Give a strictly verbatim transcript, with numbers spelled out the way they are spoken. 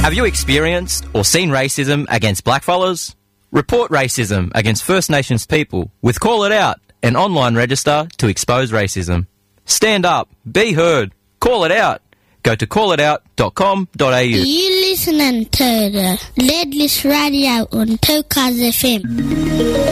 Have you experienced or seen racism against blackfellas? Report racism against First Nations people with Call It Out, an online register to expose racism. Stand up, be heard, call it out. Go to call it out dot com dot a u. You listening to the Leadless Radio on Tokaz F M.